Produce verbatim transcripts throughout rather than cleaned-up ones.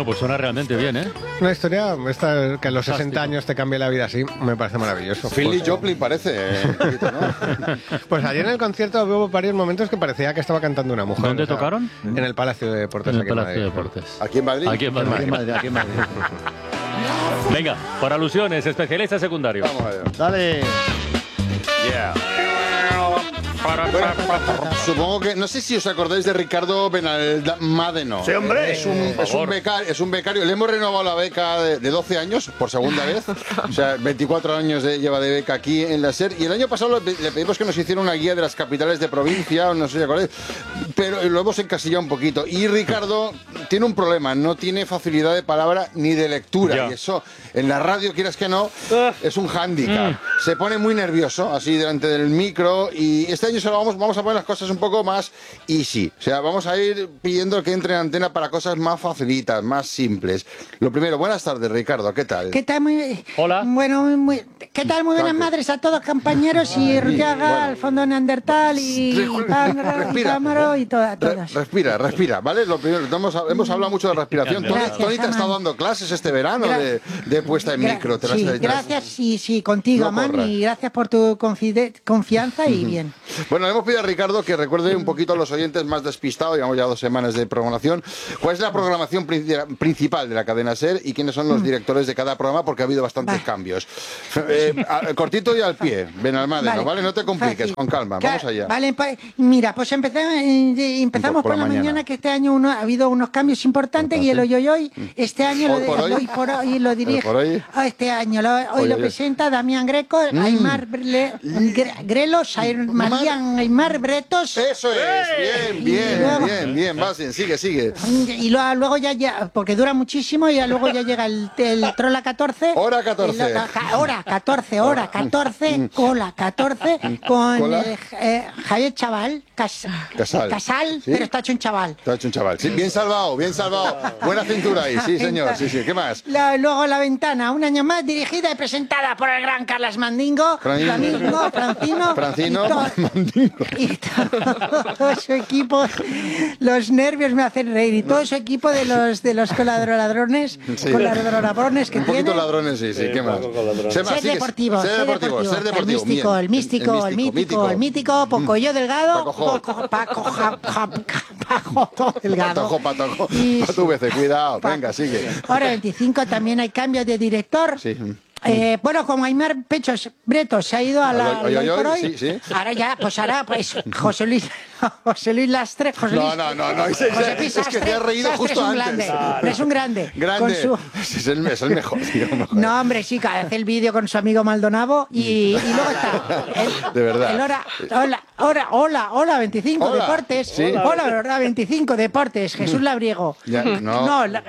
pues suena realmente bien, ¿eh? Una historia esta, que a los sesenta años te cambie la vida así, me parece maravilloso. Philly Joplin parece, eh, un poquito, ¿no? Pues ayer en el concierto hubo varios momentos que parecía que estaba cantando una mujer. ¿Dónde o sea, tocaron? En el Palacio de Deportes. En el aquí en Palacio de Madrid. Deportes. ¿Aquí en Madrid? Aquí en Madrid. Aquí en Madrid, aquí en Madrid. Venga, por alusiones, especialista secundario. Vamos a ver. Dale. Yeah. Bueno, supongo que, no sé si os acordáis de Ricardo Benalmádeno. Sí, hombre. Es un, es un becario, es un becario. Le hemos renovado la beca de, de doce años por segunda vez. O sea, veinticuatro años de- lleva de beca aquí en la SER. Y el año pasado le, le pedimos que nos hiciera una guía de las capitales de provincia, no sé si acordáis, pero lo hemos encasillado un poquito. Y Ricardo tiene un problema, no tiene facilidad de palabra ni de lectura. Ya. Y eso, en la radio, quieras que no, es un hándicap. Se pone muy nervioso, así delante del micro. Y este año se lo vamos, vamos a poner las cosas un poco más easy. O sea, vamos a ir pidiendo que entre en antena para cosas más facilitas, más simples. Lo primero, buenas tardes, Ricardo, ¿qué tal? ¿Qué tal? Muy, Hola. Bueno, muy, muy- ¿qué tal? Muy buenas Taco. madres a todos, compañeros, y Rubiaga, bueno. Alfondo Neandertal, y Re- Pángaro, y respira. Cámaro, y to- Re- todas. respira, respira, ¿vale? Lo primero, hemos, hemos hablado mucho de respiración. Tony, Gracias, Tony te ha Aman. estado dando clases este verano Gra- de, de puesta en Gra- micro. Te las- sí, te las- gracias, sí, sí, contigo, No Aman, corras. y gracias por tu confide- confianza y bien. Bueno, le hemos pedido a Ricardo que recuerde un poquito a los oyentes más despistados, llevamos ya dos semanas de programación, cuál es la programación prin- principal de la cadena SER y quiénes son los directores de cada programa, porque ha habido bastantes Vale. cambios. Eh, a- cortito y al pie, Benalmádeno, ¿vale? Vale. No te compliques, Fácil. con calma, Claro, vamos allá. Vale, pues, mira, pues empezamos, eh, empezamos Por por, la la mañana. mañana. que este año uno, ha habido unos cambios importantes y el hoy hoy hoy, este año Hoy lo, por de- hoy. hoy por hoy lo dirige, por hoy. ah, este año lo- hoy Hoy, lo hoy. presenta Damián Greco, Aymar Bre- Gre- Grelos, Aymar- Marian Aymar Bretos. Eso es, bien, bien, luego- bien, bien, vas bien, sigue, sigue. Y luego, luego ya, ya, porque dura muchísimo, y ya luego ya llega el, el Trola catorce. Hora catorce. El- ca- hora catorce, hora catorce, cola catorce, con Cola. eh, eh, Javier Chaval, Cas- Casal. Casal, ¿Sí? pero está hecho un chaval. Te ha hecho un chaval. Sí, bien salvado, bien salvado. Buena cintura ahí, sí, señor, sí, sí. ¿Qué más? La- luego La Ventana, un año más, dirigida y presentada por el gran Carlas Mandingo, Fran- Flamingo, Francino, Francino, y, to- y todo su equipo. Los nervios me hacen reír, y todo su equipo de los de los colaboradores, Sí. colaboradores que Un poquito tiene. ladrones, sí, sí. ¿Qué más? Sé más, Ser sigue. deportivo, Ser deportivo, ser deportivo. el místico, bien. el místico, el mítico, el mítico, Pocoyo Delgado, Paco Jo. Poco- Paco Ja- Ja- Paco Delgado. Patojo, patojo. Y- A tu vez, cuidado. Pa- Venga, sigue. Ahora veinticinco también hay cambios de director. Sí. Eh, bueno, como Aymar Pechos Bretos se ha ido a la Al hoy, al hoy, hoy por hoy, hoy, sí, sí. ahora ya, pues ahora, pues José Luis, José Luis Lastre, José No, Luis, no, no, no. Es, José Luis es que te Sastre- has reído Sastre justo es un antes. grande, es un grande. Grande. Con su- Es, el, es el mejor, tío. mejor. No, hombre, sí, que hace el vídeo con su amigo Maldonado y, y luego está el, De verdad. el hora, hola, hola, hola, hola, veinticinco Hola, Deportes. sí. Hola, verdad, veinticinco Deportes, Jesús Labriego. Ya, no. la-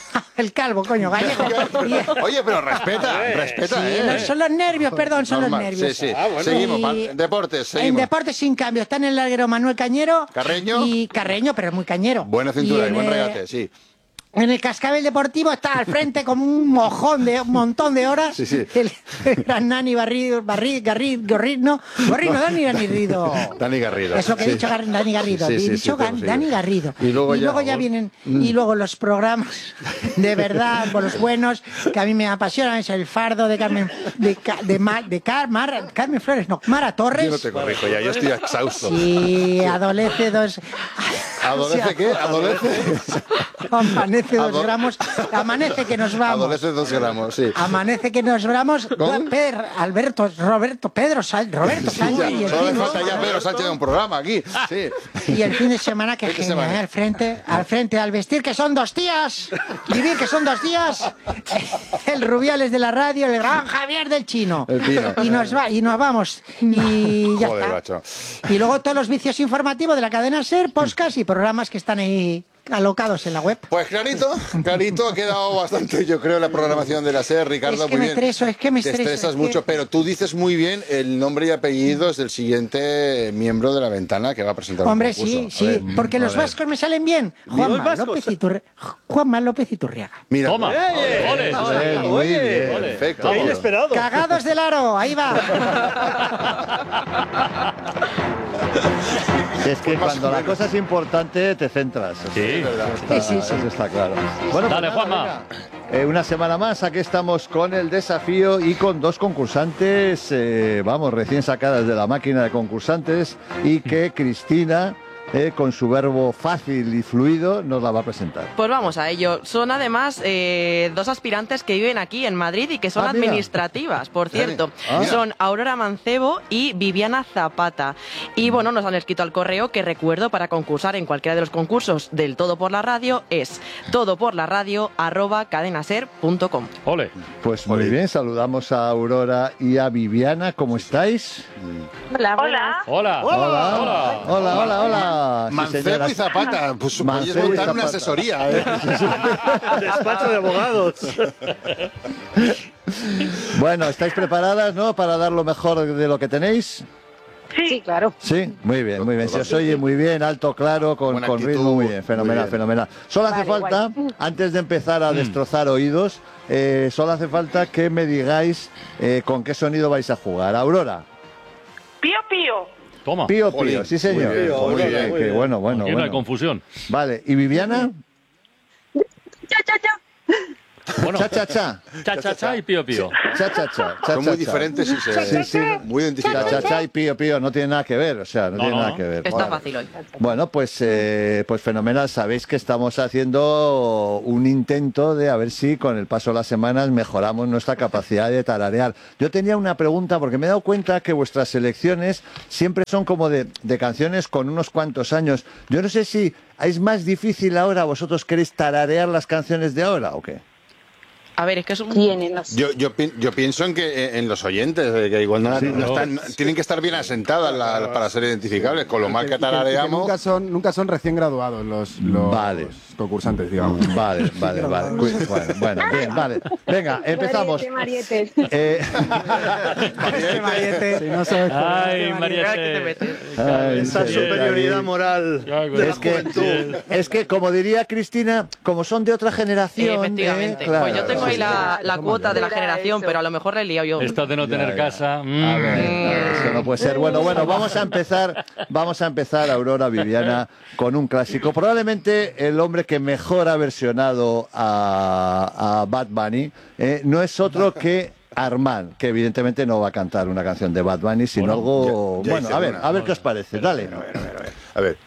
el calvo, coño, gallego. Y- Oye, pero respeta, respeta, Sí, ¿eh? no, son los nervios, perdón, son Normal, los nervios. Sí, sí. Ah, bueno. Seguimos. Y- pa- Deportes, En seguimos. deportes sin cambio, está en el larguero Manuel Cañero. Carreño. Y Carreño, pero muy cañero. Buena cintura y, en, buen eh, regate, sí. En el cascabel deportivo está al frente como un mojón de un montón de horas. Sí, sí. El, el gran Nani Barrido, Barri, Garrido, Gorrino, Gorrino, Dani Garrido. Dani Garrido. Es lo que sí. he dicho, Gar- Dani Garrido. Sí, He sí, dicho sí, Gan- sí. Dani Garrido. Y luego ya- Mm. vienen, y luego los programas de verdad, por los buenos, que a mí me apasionan, es El Fardo de Carmen, de, Ca- de, Ma- de Car- Mar- Carmen Flores, no, Mara Torres. Yo no te corrijo ya, yo estoy exhausto. Sí, adolece dos. ¿Adolece qué? ¿Adolece? Amanece dos Ado- gramos. Amanece que nos vamos. Adolece dos gramos, sí. Amanece que nos vamos. ¿Cómo? Pedro, Alberto, Roberto, Pedro, Sal- Roberto Sí, Sánchez ya, y el solo le fin- falta ya Pedro Sánchez de un programa aquí. Sí. y el fin de semana que Fin de genial, semana. ¿eh? al frente, al frente, al vestir que son dos días, vivir que son dos días, el Rubiales de la radio, el gran Javier del Chino. El Chino. Y nos va, y nos vamos. Y ya Joder, está. macho. Y luego todos los vicios informativos de la cadena SER, podcast y programas que están ahí alocados en la web. Pues clarito, clarito, ha quedado bastante, yo creo, la programación de la SER, Ricardo, Es que muy me bien. estreso, es que me Te estreso, estresas es que- mucho, pero tú dices muy bien el nombre y apellidos del siguiente miembro de la ventana que va a presentar un Hombre, concurso. sí, A sí, ver, porque a los ver. vascos me salen bien. Juanma vascos? López, Iturri- Juanma López Iturriaga. Mira, Toma. ¡Eh! Ole. Oye, muy bien, oye, perfecto. qué inesperado. Cagados del aro, ahí va. Es que Pues más cuando o la menos. cosa es importante te centras. Sí. Eso está, Sí, sí, sí. eso está claro. Bueno, Dale, pues nada, Juanma. venga. Eh, una semana más, aquí estamos con el desafío y con dos concursantes, eh, vamos, recién sacadas de la máquina de concursantes y que Cristina, eh, con su verbo fácil y fluido, nos la va a presentar. Pues vamos a ello. Son además eh, dos aspirantes que viven aquí en Madrid y que son Ah, mira. administrativas, por cierto. Ah. Son Aurora Mancebo y Viviana Zapata. Y bueno, nos han escrito al correo que recuerdo para concursar en cualquiera de los concursos del Todo por la Radio es todoporlaradio arroba cadenaser punto com. Ole. Pues muy bien, saludamos a Aurora y a Viviana, ¿cómo estáis? Hola, Hola. Hola. Hola, Hola. hola, hola, hola. Sí, Mancebo señora. y Zapata, pues Mancebo podéis y montar una Zapata. asesoría, ¿eh? Despacho de abogados. Bueno, ¿estáis preparadas, no, para dar lo mejor de lo que tenéis? Sí, claro. Sí, muy bien, muy bien. Se os oye muy bien, alto, claro, con, Buena con actitud, ritmo, muy bien, fenomenal, muy bien. fenomenal. Solo hace Vale, falta, antes de empezar a destrozar oídos, eh, solo hace falta que me digáis eh, con qué sonido vais a jugar. Aurora, Pío, pío. Toma. pío, Jolín, pío, sí señor. muy bien, Muy muy bien, bien, qué muy bien. bueno, bueno, Aquí no hay bueno. confusión. Vale, ¿y Viviana? Cha, cha, cha. Bueno, Cha, cha, cha. cha, cha, cha y pío, pío. Cha, cha, cha. cha, Son cha, muy cha. diferentes y se Sí, sí. muy Cha, identificados. cha, cha y pío, pío, no tiene nada que ver, o sea, no, No, tiene no, nada no. que ver. Está Vale. fácil hoy. Bueno, pues, eh, pues fenomenal. Sabéis que estamos haciendo un intento de a ver si con el paso de las semanas mejoramos nuestra capacidad de tararear. Yo tenía una pregunta porque me he dado cuenta que vuestras selecciones siempre son como de, de canciones con unos cuantos años. Yo no sé si es más difícil ahora, vosotros queréis tararear las canciones de ahora o qué. A ver, es que es un... Tienen los... Yo, yo, pi- yo pienso en que eh, en los oyentes, eh, que igual no, no están, tienen que estar bien asentadas la- para ser identificables, con lo mal que Y que- y que tarareamos. nunca son, nunca son recién graduados los, los Vale. concursantes, digamos. Vale, vale, vale. Cu- Bueno, bueno, bien, vale. Venga, empezamos. Mariette, Eh, Este Mariette, si no sabes cómo- Ay, Mira que te Mariette. metes. ay, Esa sí, superioridad ahí. moral de la Es que, juventud. es que, como diría Cristina, como son de otra generación. Efectivamente. eh, claro, Pues yo tengo ahí sí, la, la cuota de la Era generación, eso. pero a lo mejor le he liado yo. Esto de no Ya, tener ya. casa. A mm. ver, eso no puede ser. Bueno, bueno, vamos a empezar, vamos a empezar, Aurora, Viviana, con un clásico. Probablemente el hombre que mejor ha versionado a, a Bad Bunny eh, no es otro que Armand, que evidentemente no va a cantar una canción de Bad Bunny, sino Bueno, algo... ya- ya bueno, hice a ver, una. a ver qué os parece. Dale. A ver.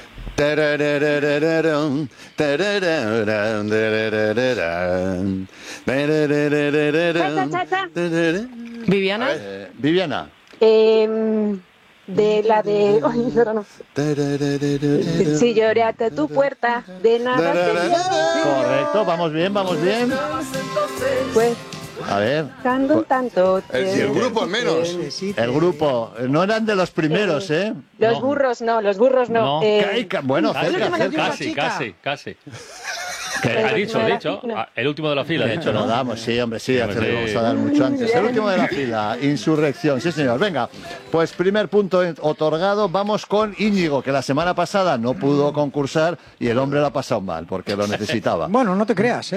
Tarararararam, tararararam, tararararam, tararararam, Cha, cha, cha. tarara- Viviana, Eh, Viviana. Eh, de la de... Ay, pero no. tararararam. Si lloré hasta tu puerta, de nada te Correcto, vamos bien, vamos bien. pues A ver, cantando un tanto. El, y el grupo al menos. el grupo, no eran de los primeros, ¿eh? Los No. burros no, los burros no. No. Eh, Ay, ca- Bueno, Casi, cerca, cerca. casi, casi, casi. Que- Ha dicho, ha de la dicho. fila. Ah, El último de la fila, ha De dicho, hecho, lo ¿no? damos, sí, hombre, sí, ya te Hombre, lo sí. vamos a dar mucho antes. El último de la fila, Insurrección, sí señor. Venga, pues primer punto en- otorgado, vamos con Íñigo, que la semana pasada no pudo concursar y el hombre lo ha pasado mal, porque lo necesitaba. Bueno, no te creas, ¿eh?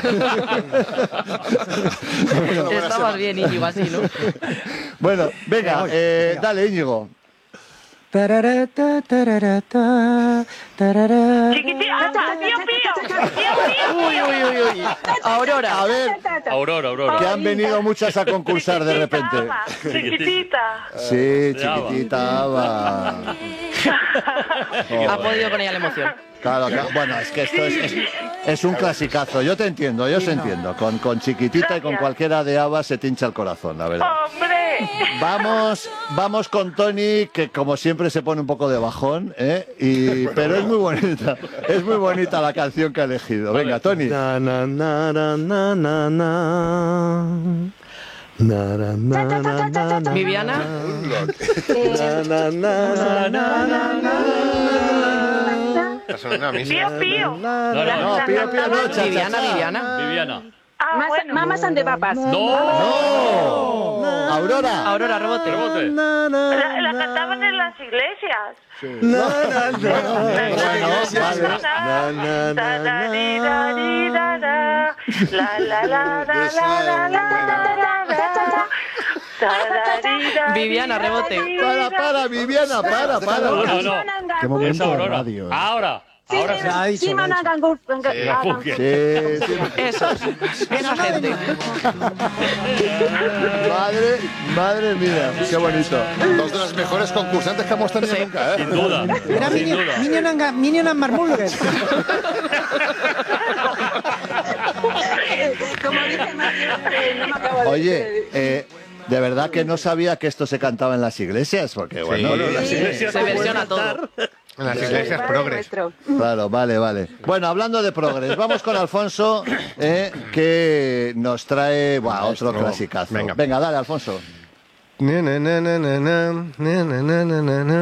estabas bien, Íñigo, así, ¿no? Bueno, venga, eh, dale Íñigo. Tararata, tararata, tarara. Chiquitita, ah, pío, pío. Pío, pío. Uy, uy, uy, uy. Aurora. A ver, Aurora, Aurora. que han venido muchas a concursar de repente. Ava, Chiquitita. Sí, Ya va. chiquitita va. Ha podido con ella la emoción. Claro, claro. Bueno, es que esto es, es, es un clasicazo. Yo te entiendo, yo os entiendo. Con, con chiquitita y con Gracias. cualquiera de Ava se te hincha el corazón, la verdad. Hombre. Vamos, vamos con Tony, que como siempre se pone un poco de bajón, ¿eh? Y, pero es muy bonita, es muy bonita la canción que ha elegido. Venga, Tony. Na, na, na, na, na, na, na. Na, na, na, na, na, na. Viviana, Na, na, na, na, na, na. Está sonando a mí. Pío, pío. No, no, No, pío, pío, no, cha, cha, Viviana, cha. Viviana. Viviana. Ah, Mas- bueno. Mamas and the papas. ¡No! No, Aurora. Aurora, rebote. Rebote. Na, na, La, la cantaban en las iglesias. na, na, na. Bueno, vale. Na, na, na, na. La la la la la la la la la la. Viviana, rebote. Para, para, Viviana, para, para. No, no, no. Qué momento Es de Aurora. radio. eh. Ahora. Sí, Ahora sí, sí. ha dicho, sí, lo ha Mana dicho. Gangur- Ganga- Sí, Ganga- Fugue. Sí, sí. Eso, esa gente. Madre, madre mía, qué bonito. Dos de las mejores concursantes que hemos tenido nunca, ¿eh? Sin duda. Era Sin Minion, duda. Minion, and, Ga- Minion and Marmulger. Como dice Mario, eh, no me acabo de Oye, eh, de verdad que no sabía que esto se cantaba en las iglesias, porque bueno, Bueno, sí. las iglesias Se no versiona pueden todo. cantar. En las iglesias Padre progres. nuestro. Claro, vale, vale. Bueno, hablando de progres, vamos con Alfonso, eh, que nos trae buah, otro Maestro. clasicazo. Venga. Venga, dale, Alfonso. Na, na, na, na, na, na, na, na, na, na, na.